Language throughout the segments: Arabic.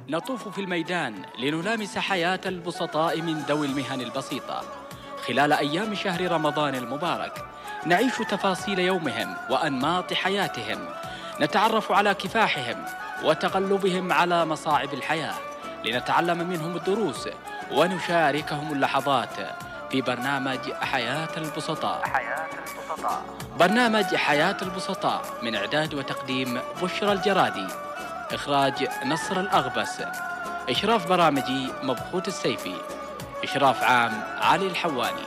نطوف في الميدان لنلامس حياة البسطاء من ذوي المهن البسيطة. خلال أيام شهر رمضان المبارك نعيش تفاصيل يومهم وأنماط حياتهم، نتعرف على كفاحهم وتغلبهم على مصاعب الحياة، لنتعلم منهم الدروس ونشاركهم اللحظات في برنامج حياة البسطاء. برنامج حياة البسطاء من إعداد وتقديم بشرى الجرادي، إخراج نصر الأغبس، إشراف برامجي مبخوت السيفي، إشراف عام علي الحواني.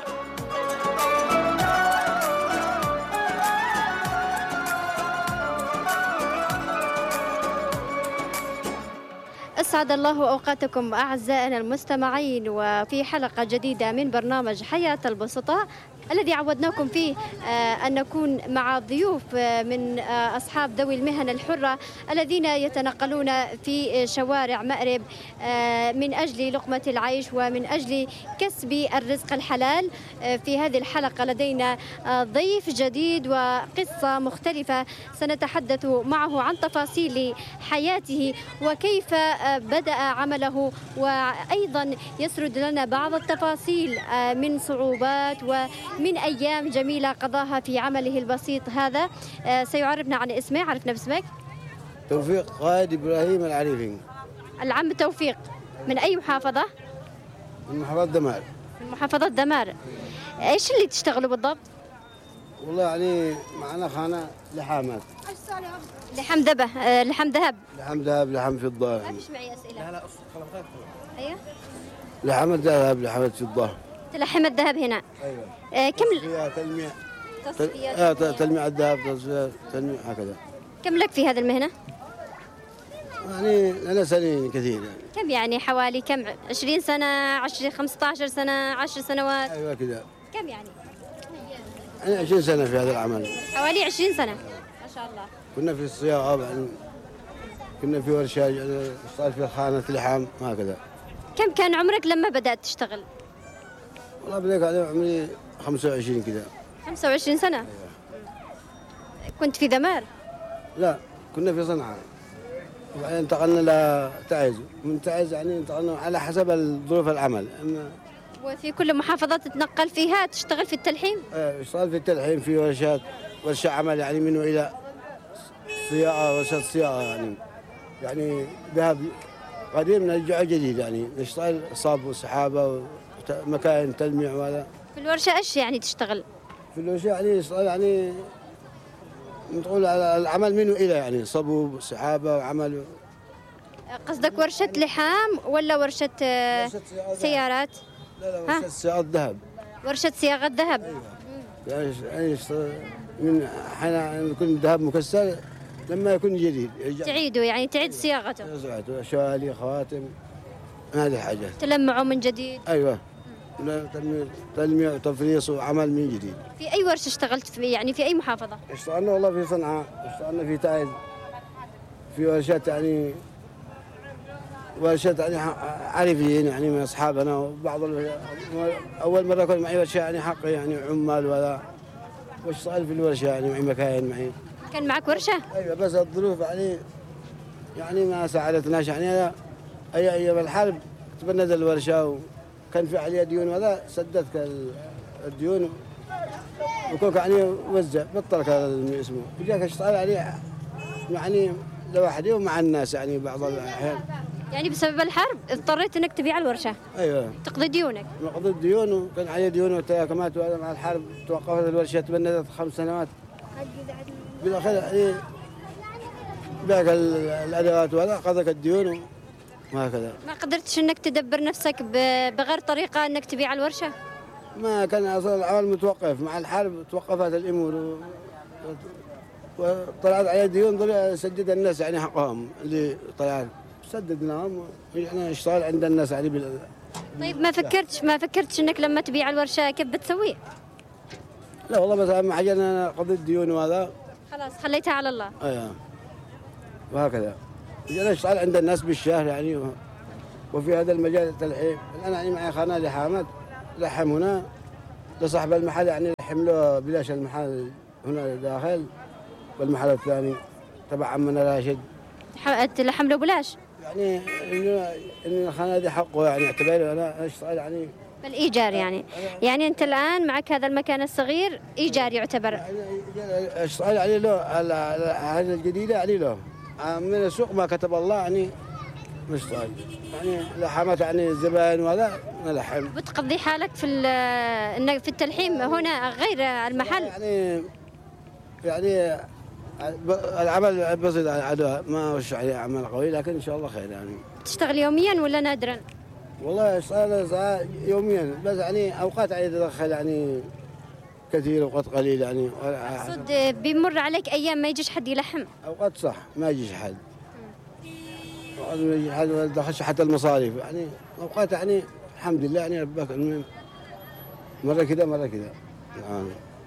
أسعد الله أوقاتكم أعزائنا المستمعين، وفي حلقة جديدة من برنامج حياة البسطاء الذي عودناكم فيه أن نكون مع ضيوف من أصحاب ذوي المهن الحرة الذين يتنقلون في شوارع مأرب من أجل لقمة العيش ومن أجل كسب الرزق الحلال. في هذه الحلقة لدينا ضيف جديد وقصة مختلفة سنتحدث معه عن تفاصيل حياته وكيف بدأ عمله، وأيضا يسرد لنا بعض التفاصيل من صعوبات ومن أيام جميلة قضاها في عمله البسيط هذا. سيعرفنا عن اسمه. عرفنا باسمك. توفيق قائد إبراهيم العريفي. العم توفيق، من أي محافظة؟ من محافظة دمار. من محافظة دمار. إيش اللي تشتغلوا بالضبط؟ والله يعني معنا خانة لحامات. لحم ذهب. لحم ذهب، لحم فضة. ما فيش معي أسئلة. لا أيوه. لحم الذهب، لحم الفضة. تلحم الذهب هنا. أيوه. كم تلميع الذهب، تلميع هكذا. كم لك في هذه المهنة؟ يعني أنا سنين كثير يعني. كم يعني حوالي كم؟ 20 سنة، 10 15 سنة، 10 سنوات؟ أيوه كذا. كم يعني؟ أنا 20 سنة في هذا العمل. حوالي 20 سنة ما شاء الله. كنا في الصياغة، كنا في ورشة، صار في خانة لحام هكذا. كم كان عمرك لما بدأت تشتغل؟ والله بديك على عمري 25 كذا. 25 سنة؟ أيوة. كنت في دمار؟ لا، كنا في صنعاء، وبعدين انتقلنا لتعز، من تعز يعني انتقلنا على حسب ظروف العمل. وفي كل محافظة تتنقل فيها تشتغل في التلحيم؟ اشتغل في التلحيم، في ورشة عمل يعني منه إلى صياغة، ورشة صياغة يعني ذهب قديم نرجعه جديد، يعني نشتغل صاب وسحابة ومكاين تلميع وهذا. في الورشة ايش يعني تشتغل؟ في الورشة يعني يشتغل يعني نقول على العمل منه إلى، يعني صبوب سحابة وعمل. قصدك ورشة لحام ولا ورشة سيارات؟ لا ورشة صياغة ذهب. ورشة صياغة ذهب. أيوة. يعني من حين يكون الذهب مكسر لما يكون جديد تعيده، يعني تعيد صياغته. شوالي، خواتم، هذه الحاجات. تلمعه من جديد. ايوه. تلميع وتفريص وعمل من جديد. في اي ورشة اشتغلت في، يعني في اي محافظة؟ اشتغلنا والله في صنعاء، اشتغلنا في تعز، في ورشات يعني عارفين يعني من اصحابنا، وبعض اول مرة كنت معي ورشة يعني حق يعني عمال ولا، واشتغل في الورشة يعني معي مكاين معي. كان معك ورشة؟ ايوه، بس الظروف يعني ما ساعدتناش، يعني اي ايام الحرب تبند الورشة وكان في عليها ديون، وهذا سددت الديون وكوك يعني وزع بطلك اسمه، وجاك اشتغل عليه يعني لوحدي ومع الناس يعني بعض الاحيان. يعني بسبب الحرب اضطريت انك تبيع الورشة؟ ايوه. تقضي ديونك؟ نقضي الديون، وكان علي ديون وتراكمات، وهذا مع الحرب توقفت الورشة، تبندت 5 سنوات. بالاخير يعني باك الادوات وهذا قضك الديون وهكذا. ما قدرتش انك تدبر نفسك بغير طريقة انك تبيع الورشة؟ ما كان اصلا العمل متوقف، مع الحرب توقفت الامور وطلعت على ديون، سدد الناس يعني حقهم اللي طلعت سددناهم، يعني نشتغل عند الناس يعني طيب ما فكرتش انك لما تبيع الورشة كيف بتسوي؟ لا والله، بس اهم حاجه انا قضيت الديون وهذا خلاص خليتها على الله. ايوه، وهكذا. انا اشتغل عند الناس بالشهر يعني، وفي هذا المجال التلحيم. الان يعني معي خانه لحامات، لحم هنا لصاحب المحل، يعني لحم له بلاش المحل هنا داخل، والمحل الثاني تبع عمنا راشد تلحم له بلاش؟ يعني إن الخانة هذه حقه يعني اعتبره أنا أشتغل يعني بالإيجار يعني. يعني أنت الآن معك هذا المكان الصغير إيجار يعتبر؟ يعني اشتغل عليه له هذه الجديدة عليه له من السوق ما كتب الله يعني نشتغل يعني لحمت يعني الزبائن وهذا نلحم. بتقضي حالك في التلحيم هنا غير المحل؟ يعني العمل بسيط على ما وش عليه عمل قوي لكن ان شاء الله خير يعني. تشتغل يوميا ولا نادرا؟ والله اشتغل يوميا بس يعني اوقات عادي تدخل يعني كثير اوقات قليل يعني. اقصد بيمر عليك ايام ما يجيش حد يلحم؟ اوقات صح ما يجيش حد. ما يجي حد ما دخلش حتى المصاريف يعني اوقات يعني الحمد لله يعني ربك مره كذا مره كذا يعني.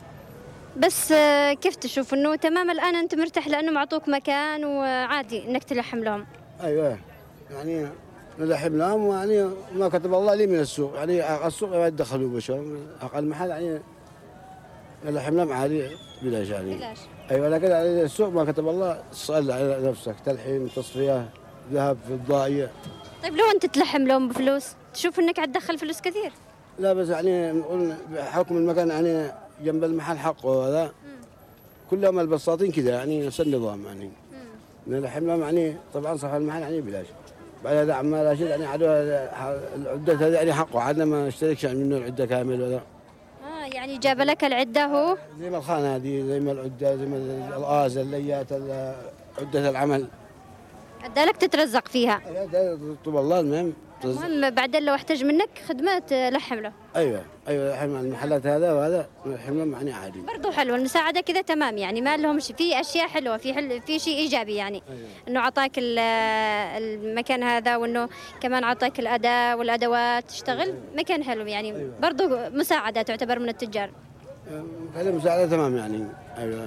بس كيف تشوف انه تمام الان انت مرتاح لانه معطوك مكان وعادي انك تلحم لهم؟ ايوه يعني نلحم لهم يعني ما كتب الله لي من السوق يعني السوق ما يدخلوا بشر اقل محل يعني نلحم لهم عادي بلاش يعني. بلاش. ايوه لكن يعني السوق ما كتب الله تسال على نفسك تلحيم تصفيه ذهب فضائيه. طيب لو انت تلحم لهم بفلوس تشوف انك عتدخل فلوس كثير؟ لا بس يعني نقول بحكم المكان يعني جنب المحل حقه هذا كلهم البساطين كذا يعني نفس النظام يعني. نلحم لهم يعني طبعا صاحب المحل يعني بلاش. بعد هذا عمال راشد يعني عدو العدة هذه يعني حقه عادنا ما نشتركش يعني منه العدة كامل ولا. يعني جاب لك العدة هو؟ زي ما الخانة هذه زي ما العدة زي ما الغاز الليات عدة العمل. ادالك تترزق فيها؟ طب والله المهم بعدين لو احتاج منك خدمات لحم له. ايوه لحم المحلات هذا وهذا لحم لهم يعني عادي. برضو حلو المساعده كذا تمام يعني ما لهمش في اشياء حلوه في شيء ايجابي يعني. أيوة. انه اعطاك المكان هذا وانه كمان اعطاك الاداه والادوات تشتغل. أيوة. مكان حلو يعني. أيوة. برضو مساعده تعتبر من التجار. هذه مساعده تمام يعني. ايوه.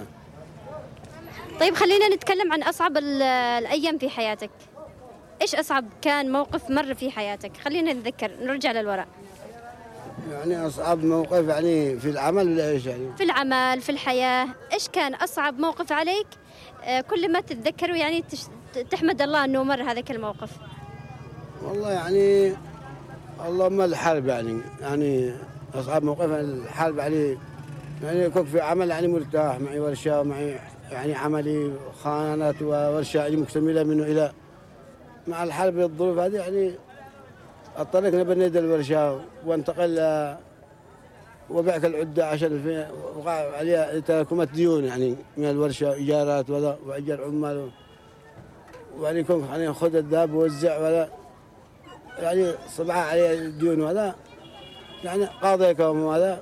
طيب خلينا نتكلم عن اصعب الايام في حياتك. ايش اصعب كان موقف مر في حياتك؟ خلينا نتذكر نرجع للوراء. يعني اصعب موقف يعني في العمل ولا ايش يعني؟ في العمل في الحياه، ايش كان اصعب موقف عليك؟ كل ما تتذكره يعني تحمد الله انه مر هذاك الموقف. والله يعني اللهم الحرب يعني اصعب موقف الحرب يعني كنت في عمل يعني مرتاح معي ورشه معي يعني عملي خانات وورشه يعني مكتمله منه الى مع الحرب الظروف هذه يعني اضطرينا بنيد الورشه وانتقل وبعك العده عشان في وقع عليها تراكمات ديون يعني من الورشه ايجارات ولا واجر عمال ويعني كنت يعني خذ الذهب ووزع ولا يعني صبعه عليه ديون وهذا يعني قاضيكم وهذا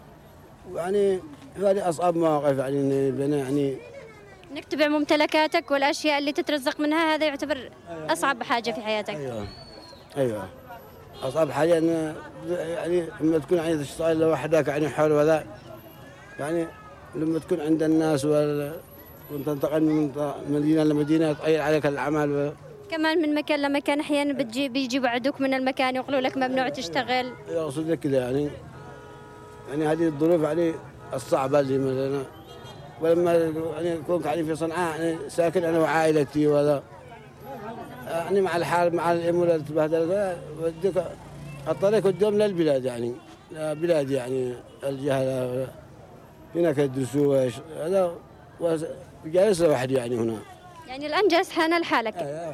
يعني هذه اصعب مواقف يعني بنا يعني انك تبيع ممتلكاتك والاشياء اللي تترزق منها هذا يعتبر اصعب حاجه في حياتك. ايوه اصعب حاجه ان يعني لما تكون يعني تشتغل لوحدك يعني حر ولا يعني لما تكون عند الناس وتنتقل من مدينه لمدينه تغير عليك العمل كمان من مكان لمكان احيانا بيجيبوا عدوك من المكان يقولوا لك ممنوع تشتغل. اقصد لك كذا يعني هذه الظروف يعني الصعبه اللي مثلا ولما يعني كنت يعني في صنعاء يعني ساكن انا وعائلتي ولا يعني مع الحال مع الامور اللي تبهدل وديك الطريق قدام للبلاد يعني بلاد يعني الجهله هناك يدرسوا هذا وجالس لوحدي يعني هنا. يعني الان جالس حالنا لحالك.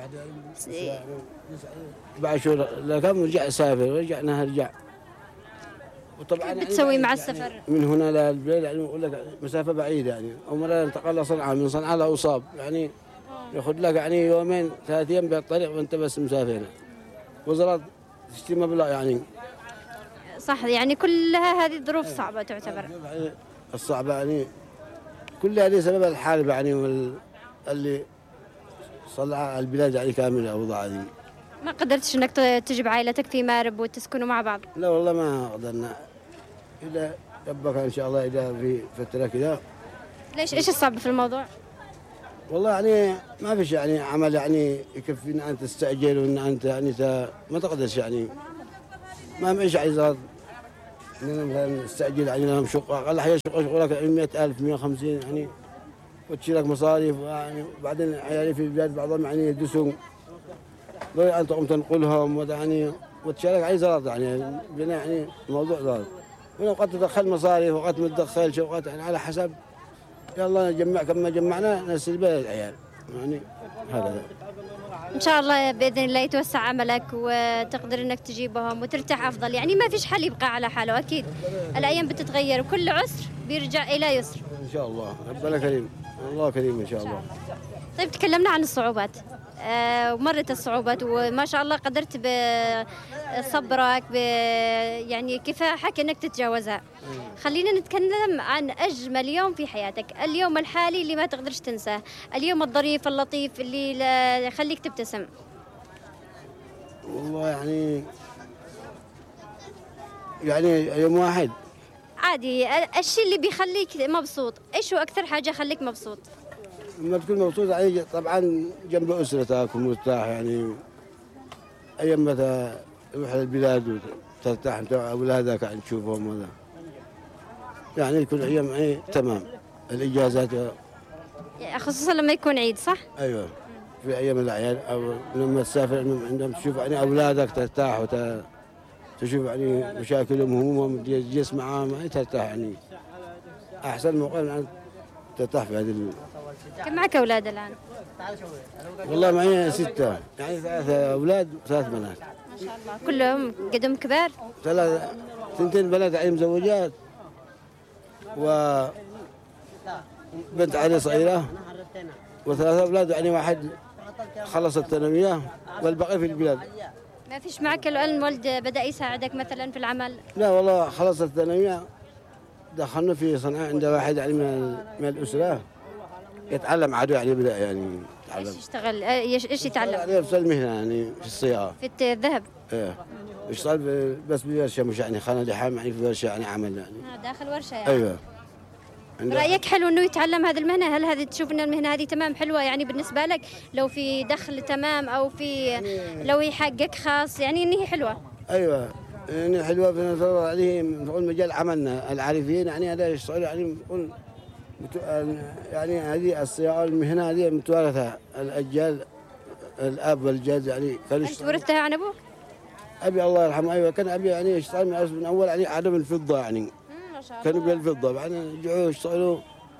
بعد شهور لكم رجع سافر ورجعنا هرجع. وطبعا بتسوي مع السفر من هنا للبلاد يعني يقول لك مسافه بعيده يعني او مره انتقل لصنعاء من صنعاء لاوصاب يعني ياخذ لك يعني يومين 3 ايام بالطريق وانت بس مسافر وزارات تشتري مبلغ يعني. صح يعني كلها هذه الظروف صعبه تعتبر. يعني الصعبه يعني كل هذه سبب الحرب يعني اللي صلع البلاد يعني كامله اوضاع دي. ما قدرتش انك تجيب عائلتك في مارب وتسكنوا مع بعض؟ لا والله ما قدرنا اذا ربك ان شاء الله اذا في فتره كذا. ليش ايش الصعب في الموضوع؟ والله يعني ما فيش يعني عمل يعني يكفي ان انت تستعجل وان انت يعني ما تقدرش يعني ما معيش يعني زاد ان مثلا نستعجل يعني لهم شقه اقل حاجه شقه شغلك 100,000 150 يعني وتشيلك مصاريف يعني. وبعدين عيالي في البلاد بعضهم يعني يدسون ضروري أن تقوم تنقلهم يعني وتشارك عليه زلط يعني بنا يعني الموضوع زلط. وقت تدخل مصاريف وقت ما تدخلش وقت يعني على حسب يلا نجمع كما جمعنا نسل بلد العيال يعني هكذا. إن شاء الله بإذن الله يتوسع عملك وتقدر إنك تجيبهم وترتاح أفضل، يعني ما فيش حل يبقى على حاله، أكيد الأيام بتتغير وكل عسر بيرجع إلى يسر. إن شاء الله ربنا كريم، الله كريم إن شاء الله. طيب تكلمنا عن الصعوبات ومرت الصعوبات وما شاء الله قدرت بصبرك يعني كفاحك انك تتجاوزها. خلينا نتكلم عن اجمل يوم في حياتك، اليوم الحالي اللي ما تقدرش تنساه، اليوم الظريف اللطيف اللي يخليك تبتسم. والله يعني يوم واحد عادي، الشيء اللي بيخليك مبسوط، ايش هو اكثر حاجه خليك مبسوط؟ لما تكون مبسوط يعني طبعا جنب اسرتك ومرتاح يعني. ايام متى تروح للبلاد وترتاح انت واولادك يعني تشوفهم ولا يعني كل ايام يعني تمام. الاجازات خصوصا لما يكون عيد، صح؟ ايوه في ايام الاعياد او لما تسافر عندما تشوف يعني اولادك ترتاح تشوف يعني مشاكلهم وهمومهم تجلس معاهم يعني ترتاح يعني. احسن موقع ان ترتاح في هذه. كم معك اولاد الان؟ والله معي 6 يعني 3 اولاد و3 بنات. ما شاء الله كلهم قدهم كبار؟ 2 بنات يعني مزوجات وبنت علي صغيرة و3 أولاد يعني واحد خلص الثانوية والباقي في البلاد. ما فيش معك الولد بدأ يساعدك مثلا في العمل؟ لا والله خلص الثانوية دخلنا في صنعاء عند واحد يعني من الأسرة يتعلم عدو يعني بدأ يعني يتعلم. ايش يشتغل؟ ايش يتعلم؟ يعني في المهنة يعني في الصياغة. في الذهب؟ ايه يشتغل بس بورشة مش يعني خانة لحام يعني في ورشة يعني عمل يعني. داخل ورشة يعني. ايوه. رأيك حلو انه يتعلم هذه المهنة؟ هل هذه تشوف ان المهنة هذه تمام حلوة يعني بالنسبة لك؟ لو في دخل تمام او في لو يحقق خاص يعني ان هي حلوة؟ ايوه يعني حلوة في نظر عليه نقول مجال عملنا العارفين يعني هذا يشتغل يعني نقول يعني هذه الصياغة المهنة هذه متوارثة الأجيال الأب والجد يعني كانوا أنت ورثتها عن أبوك؟ أبي الله يرحمه أيوة كان أبي يعني يشتغل من أول يعني عدم الفضة يعني. ما شاء الله. كانوا بالفضة بعدين رجعوا يشتغلوا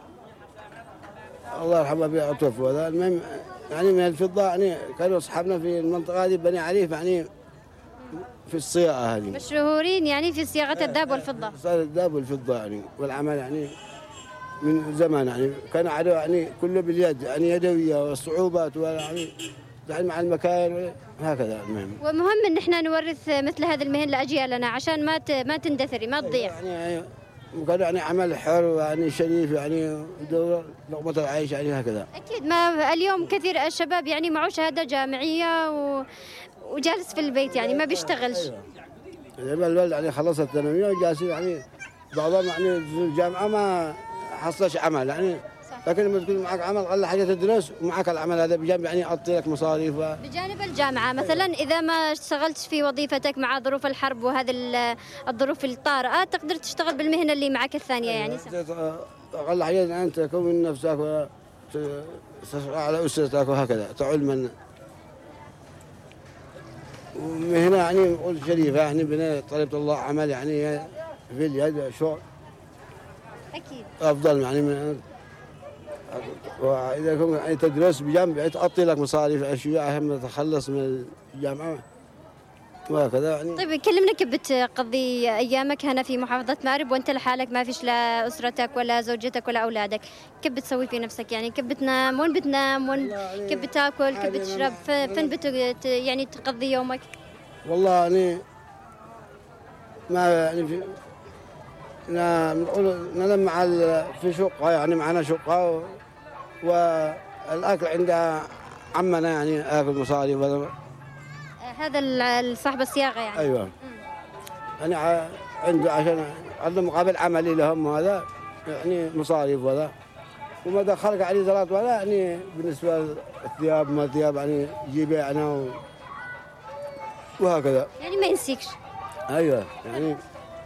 الله يرحمه أبي توفوا هذا. المهم يعني من الفضة يعني كانوا أصحابنا في المنطقة هذه بني عريف يعني في الصياغة هذه مشهورين يعني في صياغة الذهب والفضة. صار الذهب والفضة يعني والعمل يعني من زمان يعني كان عدو يعني كله باليد يعني يدوية والصعوبات يعني دحين مع المكاين هكذا. المهم ومهم ان احنا نورث مثل هذه المهن لاجيالنا عشان ما تندثري ما تضيع. يعني وكان يعني عمل حر يعني شريف يعني دور لقمة العيش يعني هكذا. اكيد ما اليوم كثير الشباب يعني معه شهادة جامعية وجالس في البيت يعني ما بيشتغلش. أيوة. الولد يعني خلص الثانوية وجالسين يعني بعضهم يعني في الجامعة ما حصلش عمل يعني. لكن لما تكون معك عمل أقل حاجة تدرس ومعك العمل هذا بجانب يعني يعطي لك مصاريف بجانب الجامعة مثلا إذا ما اشتغلت في وظيفتك مع ظروف الحرب وهذه الظروف الطارئة تقدر تشتغل بالمهنة اللي معك الثانية يعني. أقل حاجة أن تكون نفسك وتسعى على أسرتك وهكذا تعول من ومهنة يعني نقول شريفة يعني بنا طلبة الله عمل يعني في اليد شغل أكيد أفضل يعني من وإذا كنت يعني تدرس بجنب تعطي لك مصاريف أشياء أهم تخلص من الجامعة وهكذا يعني. طيب كلمنا كيف بتقضي أيامك هنا في محافظة مأرب وأنت لحالك ما فيش لا أسرتك ولا زوجتك ولا أولادك؟ كيف بتسوي في نفسك يعني؟ كيف بتنام؟ وين بتنام؟ كيف بتاكل؟ كيف بتشرب؟ فين يعني تقضي يومك؟ والله يعني ما يعني في نقول ننام مع في شقة يعني معنا شقة والأكل عند عمنا يعني آكل مصاريف هذا صاحب الصياغة يعني. أيوة يعني عنده عشان عنده مقابل عملي لهم وهذا يعني مصاريف وهذا وما دخلك عليه زلط ولا يعني بالنسبة للثياب ما ثياب يعني جيبه أنا وهكذا يعني ما ينسيكش. أيوة يعني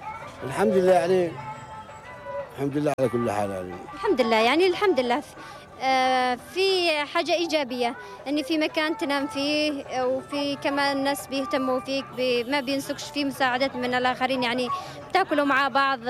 الحمد لله يعني الحمد لله على كل حال يعني. الحمد لله يعني الحمد لله. في حاجة إيجابية أن في مكان تنام فيه، وفي كمان ناس بيهتموا فيك، ما بينسكش في مساعدة من الآخرين، يعني بتاكلوا مع بعض.